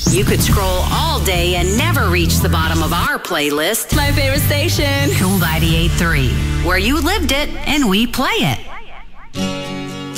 You could scroll all day and never reach the bottom of our playlist. My favorite station. Cool 98.3, where you lived it and we play it.